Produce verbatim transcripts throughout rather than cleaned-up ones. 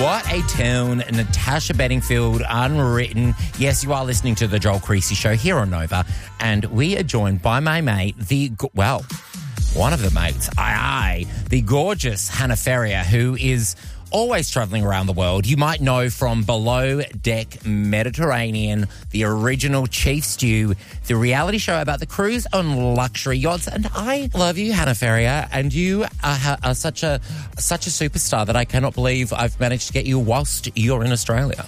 What a tune. Natasha Bedingfield, Unwritten. Yes, you are listening to The Joel Creasy Show here on Nova, and we are joined by my mate, the, well, one of the mates, aye, aye, the gorgeous Hannah Ferrier, who is always travelling around the world. You might know from Below Deck Mediterranean, the original Chief Stew, the reality show about the cruise on luxury yachts. And I love you, Hannah Ferrier, and you are, are such a such a superstar that I cannot believe I've managed to get you whilst you're in Australia.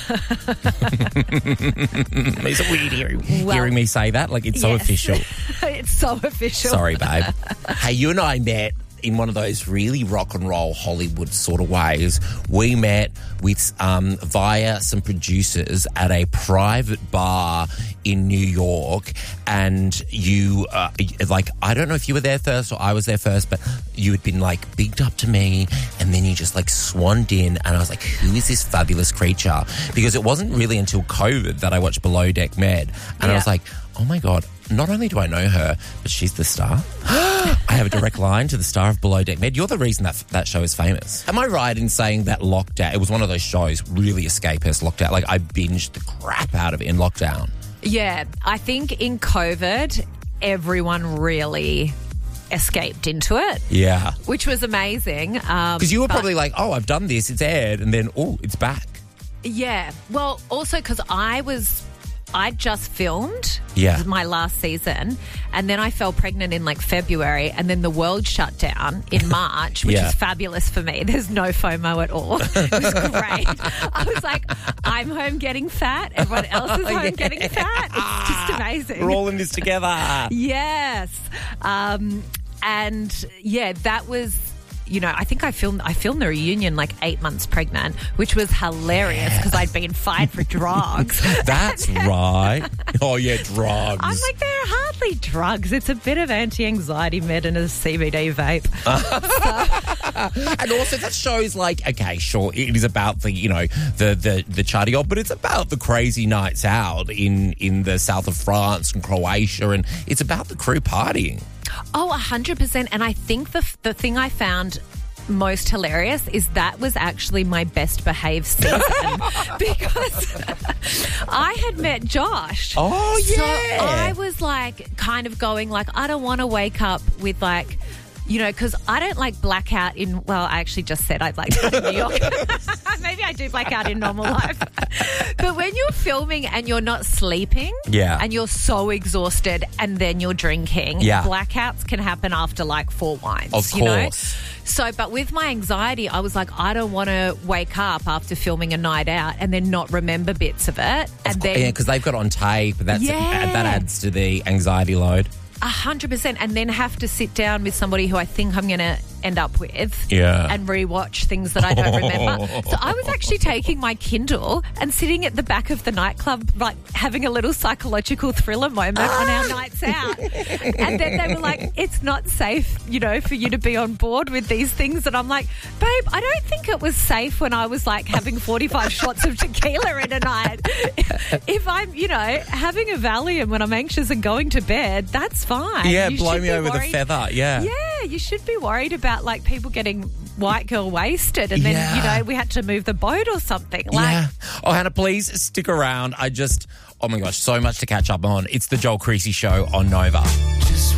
Is it weird hearing, well, hearing me say that? Like, it's so yes. official. It's so official. Sorry, babe. Hey, you and I met in one of those really rock and roll Hollywood sort of ways. We met with um, via some producers at a private bar in New York, and you, uh, like, I don't know if you were there first or I was there first, but you had been, like, bigged up to me, and then you just, like, swanned in, and I was like, who is this fabulous creature? Because it wasn't really until COVID that I watched Below Deck Med, and yeah. I was like, oh my God, not only do I know her, but she's the star. I have a direct line to the star of Below Deck Med. You're the reason that that show is famous. Am I right in saying that Lockdown, it was one of those shows, really escapist, Lockdown, like I binged the crap out of it in lockdown? Yeah, I think in COVID, everyone really escaped into it. Yeah. Which was amazing. Because um, you were probably like, oh, I've done this, it's aired, and then, oh, it's back. Yeah. Well, also because I was... I just filmed yeah. my last season, and then I fell pregnant in like February, and then the world shut down in March, which yeah. is fabulous for me. There's no FOMO at all. It was great. I was like, I'm home getting fat. Everyone else is home yeah. getting fat. It's just amazing. We're all in this together. Yes. Um, and yeah, that was... You know, I think I filmed I filmed the reunion like eight months pregnant, which was hilarious because yeah. I'd been fired for drugs. That's right. Oh, yeah, drugs. I'm like, they're hardly drugs. It's a bit of anti-anxiety med and a C B D vape. so. And also that shows like, okay, sure, it is about the, you know, the the, the charty gold, but it's about the crazy nights out in, in the south of France and Croatia, and it's about the crew partying. Oh, one hundred percent. And I think the the thing I found most hilarious is that was actually my best behaved season because I had met Josh. Oh, yeah. So I was like kind of going like, I don't want to wake up with like, you know, because I don't like blackout in, well, I actually just said I blacked out in New York. Maybe I do black out in normal life. But when you're filming and you're not sleeping yeah. and you're so exhausted and then you're drinking, yeah. blackouts can happen after like four wines. Of course. You know? So, but with my anxiety, I was like, I don't want to wake up after filming a night out and then not remember bits of it. And of then, yeah, because they've got it on tape. That's yeah. that adds to the anxiety load. A hundred percent, and then have to sit down with somebody who I think I'm going to end up with yeah. and rewatch things that I don't remember. So I was actually taking my Kindle and sitting at the back of the nightclub, like having a little psychological thriller moment on our nights out. And then they were like, it's not safe, you know, for you to be on board with these things. And I'm like, babe, I don't think it was safe when I was like having forty-five shots of tequila in a night. If I'm, you know, having a Valium when I'm anxious and going to bed, that's fine. Yeah, you blow me over worried. the feather. Yeah. Yeah, you should be worried about like people getting white girl wasted and then, yeah. you know, we had to move the boat or something. Like, yeah. Oh, Hannah, please stick around. I just, oh my gosh, so much to catch up on. It's the Joel Creasy Show on Nova.